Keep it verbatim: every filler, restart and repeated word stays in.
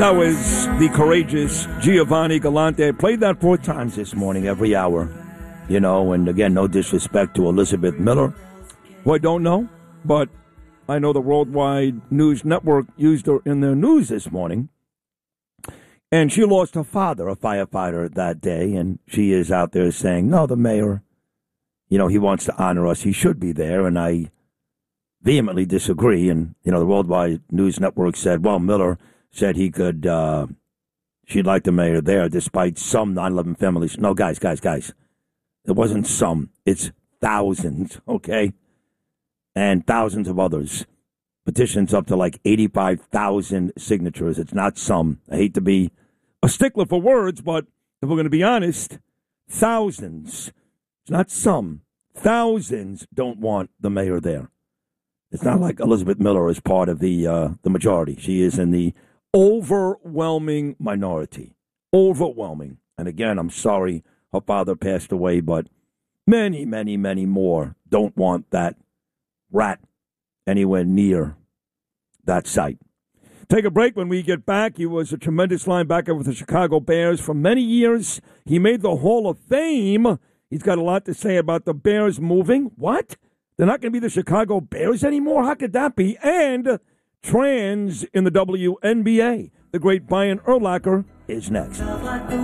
That was the courageous Giovanni Galante. I played that four times this morning, every hour. You know, and again, no disrespect to Elizabeth Miller, who I don't know, but I know the Worldwide News Network used her in their news this morning. And she lost her father, a firefighter, that day, and she is out there saying, no, the mayor, you know, he wants to honor us. He should be there, and I vehemently disagree. And, you know, the Worldwide News Network said, well, Miller said he could, uh, she'd like the mayor there despite some nine eleven families. No, guys, guys, guys. It wasn't some. It's thousands, okay? And thousands of others. Petitions up to like eighty-five thousand signatures. It's not some. I hate to be a stickler for words, but if we're going to be honest, thousands. It's not some. Thousands don't want the mayor there. It's not like Elizabeth Miller is part of the uh, the majority. She is in the overwhelming minority. Overwhelming. And again, I'm sorry her father passed away, but many, many, many more don't want that rat anywhere near that site. Take a break. When we get back, he was a tremendous linebacker with the Chicago Bears for many years. He made the Hall of Fame. He's got a lot to say about the Bears moving. What? They're not going to be the Chicago Bears anymore? How could that be? And trans in the W N B A. The great Brian Urlacher is next.